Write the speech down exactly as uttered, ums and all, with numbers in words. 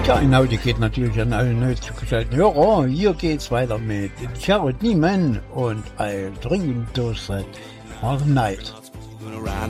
Ja, Inhalte geht natürlich an alle neu zugeschalteten Hörer. Hier geht's weiter mit Jared Neiman und I'll Drink Those That All Night.